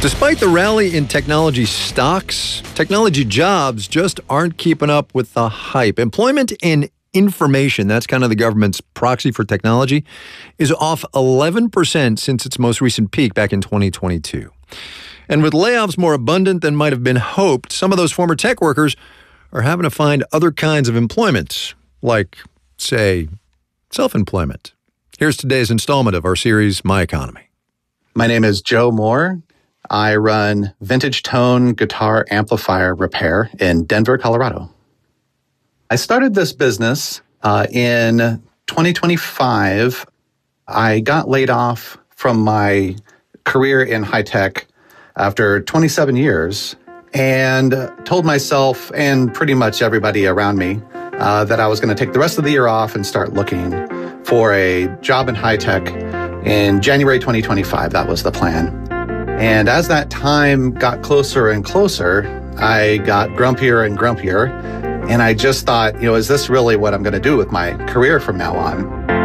Despite the rally in technology stocks, technology jobs just aren't keeping up with the hype. Employment in information, that's kind of the government's proxy for technology, is off 11% since its most recent peak back in 2022. And with layoffs more abundant than might have been hoped, some of those former tech workers are having to find other kinds of employment, like, say, self-employment. Here's today's installment of our series, My Economy. My name is Joe Moore. I run Vintage Tone Guitar Amplifier Repair in Denver, Colorado. I started this business in 2025. I got laid off from my career in high tech after 27 years and told myself and pretty much everybody around me that I was going to take the rest of the year off and start looking for a job in high tech in January 2025. That was the plan. And as that time got closer and closer, I got grumpier and I just thought, is this really what I'm going to do with my career from now on?